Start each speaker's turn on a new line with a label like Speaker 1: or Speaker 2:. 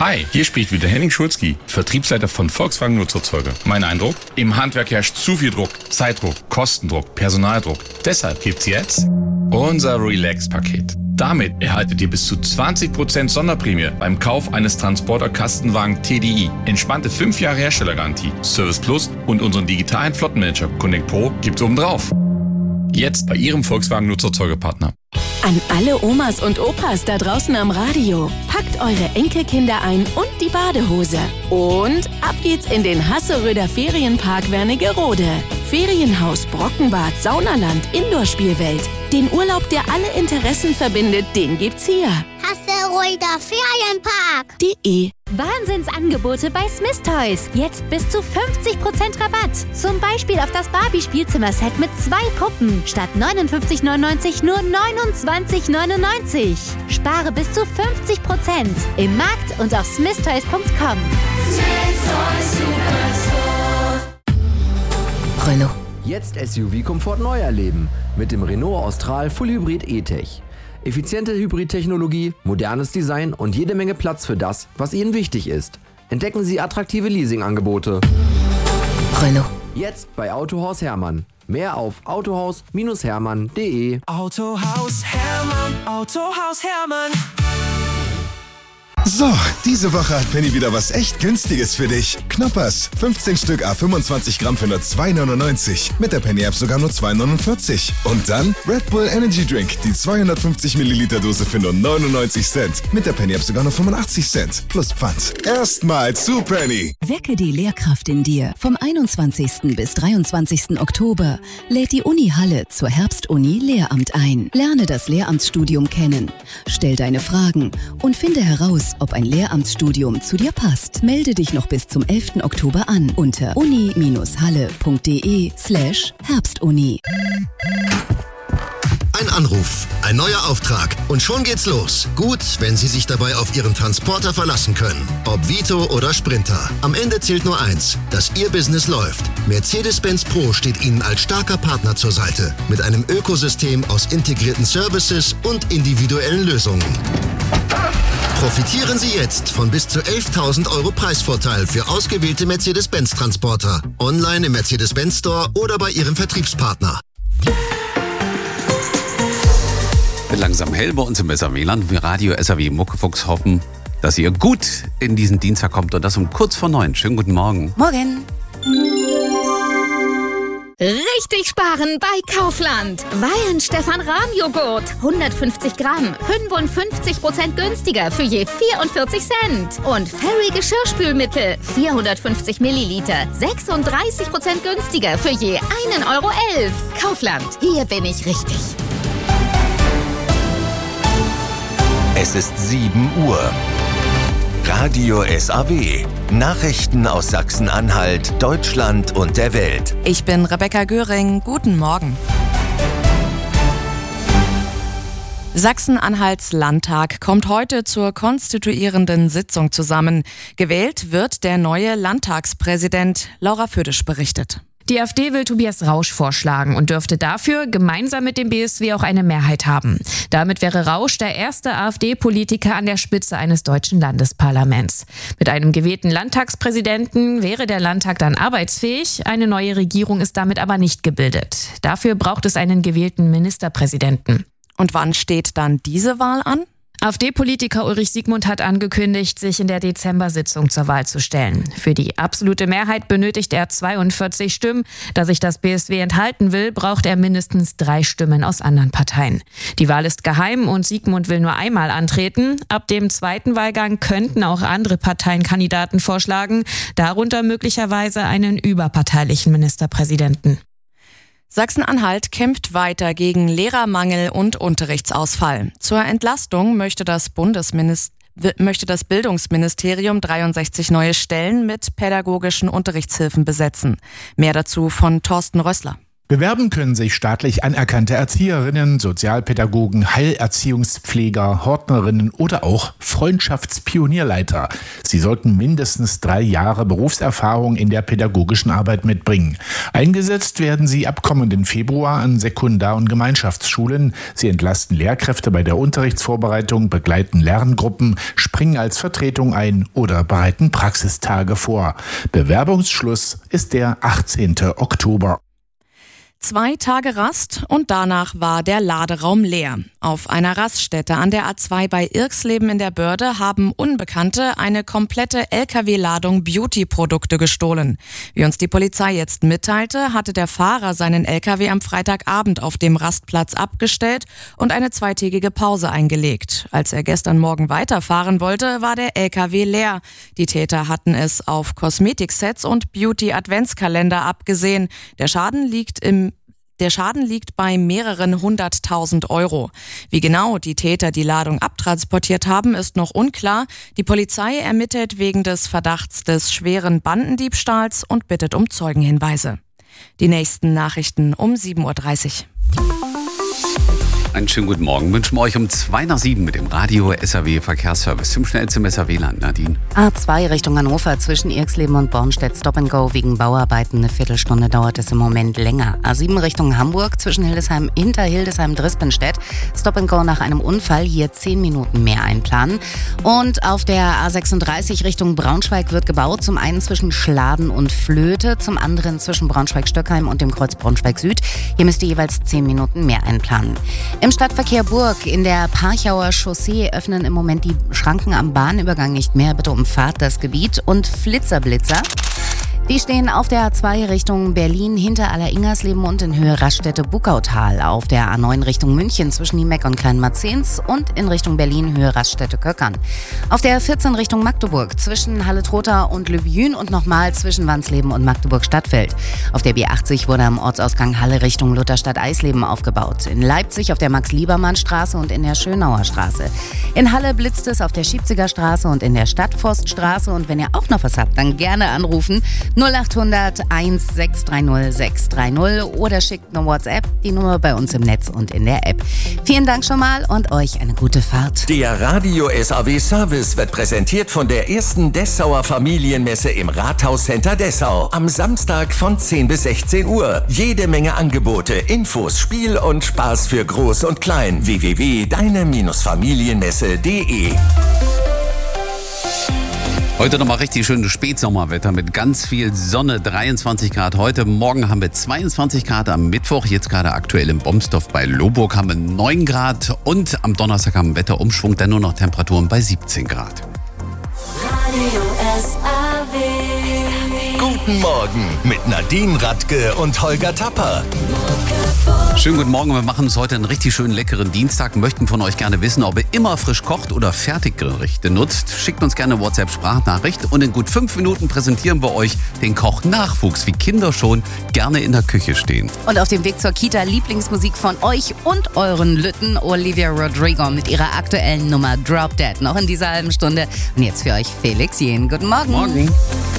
Speaker 1: Hi, hier spricht wieder Henning Schulzki, Vertriebsleiter von Volkswagen Nutzerzeuge. Mein Eindruck? Im Handwerk herrscht zu viel Druck, Zeitdruck, Kostendruck, Personaldruck. Deshalb gibt's jetzt unser Relax-Paket. Damit erhaltet ihr bis zu 20% Sonderprämie beim Kauf eines Transporter-Kastenwagen TDI. Entspannte 5 Jahre Herstellergarantie, Service Plus und unseren digitalen Flottenmanager Connect Pro gibt's obendrauf. Jetzt bei Ihrem Volkswagen Nutzerzeugepartner.
Speaker 2: An alle Omas und Opas da draußen am Radio. Packt eure Enkelkinder ein und die Badehose. Und ab geht's in den Hasseröder Ferienpark Wernigerode. Ferienhaus, Brockenbad, Saunaland, Indoor-Spielwelt. Den Urlaub, der alle Interessen verbindet, den gibt's hier.
Speaker 3: Hasseröder Ferienpark.de
Speaker 4: Wahnsinnsangebote bei Smith Toys. Jetzt bis zu 50% Rabatt. Zum Beispiel auf das Barbie-Spielzimmerset mit 2 Puppen. Statt 59,99 nur 29,99. Spare bis zu 50% im Markt und auf smithtoys.com.
Speaker 5: Renault. Jetzt SUV-Komfort neu erleben mit dem Renault Austral Full Hybrid E-Tech. Effiziente Hybridtechnologie, modernes Design und jede Menge Platz für das, was Ihnen wichtig ist. Entdecken Sie attraktive Leasingangebote. Renault. Jetzt bei Autohaus Hermann. Mehr auf autohaus-hermann.de.
Speaker 6: Autohaus Hermann, Autohaus Hermann.
Speaker 7: So, diese Woche hat Penny wieder was echt Günstiges für dich. Knoppers, 15 Stück A25 Gramm für nur 2,99. Mit der Penny-App sogar nur 2,49. Und dann Red Bull Energy Drink, die 250 Milliliter Dose für nur 99 Cent. Mit der Penny-App sogar nur 85 Cent. Plus Pfand. Erstmal zu Penny.
Speaker 8: Wecke die Lehrkraft in dir. Vom 21. bis 23. Oktober lädt die Uni Halle zur Herbstuni Lehramt ein. Lerne das Lehramtsstudium kennen. Stell deine Fragen und finde heraus, ob ein Lehramtsstudium zu dir passt. Melde dich noch bis zum 11. Oktober an unter uni-halle.de/Herbstuni.
Speaker 9: Ein Anruf, ein neuer Auftrag und schon geht's los. Gut, wenn Sie sich dabei auf Ihren Transporter verlassen können. Ob Vito oder Sprinter. Am Ende zählt nur eins, dass Ihr Business läuft. Mercedes-Benz Pro steht Ihnen als starker Partner zur Seite. Mit einem Ökosystem aus integrierten Services und individuellen Lösungen. Profitieren Sie jetzt von bis zu 11.000 € Preisvorteil für ausgewählte Mercedes-Benz-Transporter. Online im Mercedes-Benz Store oder bei Ihrem Vertriebspartner.
Speaker 10: Wird langsam hell bei uns im SAW-Land. Wir Radio SAW Muckefuchs hoffen, dass ihr gut in diesen Dienstag kommt und das um kurz vor 9. Schönen guten Morgen.
Speaker 2: Morgen.
Speaker 4: Richtig sparen bei Kaufland. Weihenstephan-Rahm-Joghurt. 150 Gramm. 55% günstiger für je 44 Cent. Und Fairy Geschirrspülmittel. 450 Milliliter. 36% günstiger für je 1,11 €. Kaufland. Hier bin ich richtig.
Speaker 11: Es ist 7 Uhr. Radio SAW. Nachrichten aus Sachsen-Anhalt, Deutschland und der Welt.
Speaker 12: Ich bin Rebecca Göring. Guten Morgen. Sachsen-Anhalts Landtag kommt heute zur konstituierenden Sitzung zusammen. Gewählt wird der neue Landtagspräsident. Laura Födisch berichtet.
Speaker 13: Die AfD will Tobias Rausch vorschlagen und dürfte dafür gemeinsam mit dem BSW auch eine Mehrheit haben. Damit wäre Rausch der erste AfD-Politiker an der Spitze eines deutschen Landesparlaments. Mit einem gewählten Landtagspräsidenten wäre der Landtag dann arbeitsfähig. Eine neue Regierung ist damit aber nicht gebildet. Dafür braucht es einen gewählten Ministerpräsidenten.
Speaker 12: Und wann steht dann diese Wahl an?
Speaker 13: AfD-Politiker Ulrich Siegmund hat angekündigt, sich in der Dezember-Sitzung zur Wahl zu stellen. Für die absolute Mehrheit benötigt er 42 Stimmen. Da sich das BSW enthalten will, braucht er mindestens 3 Stimmen aus anderen Parteien. Die Wahl ist geheim und Siegmund will nur einmal antreten. Ab dem zweiten Wahlgang könnten auch andere Parteien Kandidaten vorschlagen, darunter möglicherweise einen überparteilichen Ministerpräsidenten.
Speaker 12: Sachsen-Anhalt kämpft weiter gegen Lehrermangel und Unterrichtsausfall. Zur Entlastung möchte das Bildungsministerium 63 neue Stellen mit pädagogischen Unterrichtshilfen besetzen. Mehr dazu von Thorsten Rössler.
Speaker 14: Bewerben können sich staatlich anerkannte Erzieherinnen, Sozialpädagogen, Heilerziehungspfleger, Hortnerinnen oder auch Freundschaftspionierleiter. Sie sollten mindestens 3 Jahre Berufserfahrung in der pädagogischen Arbeit mitbringen. Eingesetzt werden sie ab kommenden Februar an Sekundar- und Gemeinschaftsschulen. Sie entlasten Lehrkräfte bei der Unterrichtsvorbereitung, begleiten Lerngruppen, springen als Vertretung ein oder bereiten Praxistage vor. Bewerbungsschluss ist der 18. Oktober.
Speaker 12: 2 Tage Rast und danach war der Laderaum leer. Auf einer Raststätte an der A2 bei Irxleben in der Börde haben Unbekannte eine komplette LKW-Ladung Beauty-Produkte gestohlen. Wie uns die Polizei jetzt mitteilte, hatte der Fahrer seinen LKW am Freitagabend auf dem Rastplatz abgestellt und eine 2-tägige Pause eingelegt. Als er gestern Morgen weiterfahren wollte, war der LKW leer. Die Täter hatten es auf Kosmetiksets und Beauty-Adventskalender abgesehen. Der Schaden liegt bei mehreren 100.000 Euro. Wie genau die Täter die Ladung abtransportiert haben, ist noch unklar. Die Polizei ermittelt wegen des Verdachts des schweren Bandendiebstahls und bittet um Zeugenhinweise. Die nächsten Nachrichten um 7.30 Uhr.
Speaker 10: Einen schönen guten Morgen. Wünschen wir euch um 6:02 mit dem Radio SAW Verkehrsservice zum schnellsten SAW-Land. Nadine.
Speaker 15: A2 Richtung Hannover zwischen Irxleben und Bornstedt Stop and Go wegen Bauarbeiten. Eine Viertelstunde dauert es im Moment länger. A7 Richtung Hamburg zwischen hinter Hildesheim Drispenstedt Stop and Go nach einem Unfall. Hier 10 Minuten mehr einplanen. Und auf der A36 Richtung Braunschweig wird gebaut. Zum einen zwischen Schladen und Flöte, zum anderen zwischen Braunschweig-Stöckheim und dem Kreuz Braunschweig Süd. Hier müsst ihr jeweils 10 Minuten mehr einplanen. Im Stadtverkehr Burg in der Parchauer Chaussee öffnen im Moment die Schranken am Bahnübergang nicht mehr. Bitte umfahrt das Gebiet. Und Flitzerblitzer. Die stehen auf der A2 Richtung Berlin hinter Aller-Ingersleben und in Höhe Raststätte-Buckautal. Auf der A9 Richtung München zwischen Niemeck und Kleinmarzens und in Richtung Berlin Höhe Raststätte-Köckern. Auf der A14 Richtung Magdeburg zwischen Halle-Trotha und Löbjün und nochmal zwischen Wansleben und Magdeburg-Stadtfeld. Auf der B80 wurde am Ortsausgang Halle Richtung Lutherstadt-Eisleben aufgebaut. In Leipzig auf der Max-Liebermann-Straße und in der Schönauer Straße. In Halle blitzt es auf der Schiebziger Straße und in der Stadtforststraße. Und wenn ihr auch noch was habt, dann gerne anrufen. 0800 1630 630 oder schickt eine WhatsApp, die Nummer bei uns im Netz und in der App. Vielen Dank schon mal und euch eine gute Fahrt.
Speaker 11: Der Radio SAW Service wird präsentiert von der ersten Dessauer Familienmesse im Rathauscenter Dessau. Am Samstag von 10 bis 16 Uhr. Jede Menge Angebote, Infos, Spiel und Spaß für Groß und Klein. www.deine-familienmesse.de.
Speaker 10: Heute nochmal richtig schönes Spätsommerwetter mit ganz viel Sonne, 23 Grad heute. Morgen haben wir 22 Grad am Mittwoch, jetzt gerade aktuell in Bomsdorf bei Loburg haben wir 9 Grad und am Donnerstag haben wir Wetterumschwung, dann nur noch Temperaturen bei 17 Grad.
Speaker 6: Radio SAW.
Speaker 11: Guten Morgen mit Nadine Radke und Holger Tapper.
Speaker 10: Schönen guten Morgen, wir machen uns heute einen richtig schönen leckeren Dienstag, möchten von euch gerne wissen, ob ihr immer frisch kocht oder Fertiggerichte nutzt. Schickt uns gerne WhatsApp-Sprachnachricht und in gut 5 Minuten präsentieren wir euch den Koch-Nachwuchs, wie Kinder schon gerne in der Küche stehen.
Speaker 15: Und auf dem Weg zur Kita Lieblingsmusik von euch und euren Lütten, Olivia Rodrigo mit ihrer aktuellen Nummer Drop Dead. Noch in dieser halben Stunde. Und jetzt für euch Felix Jen. Guten Morgen.
Speaker 10: Morgen.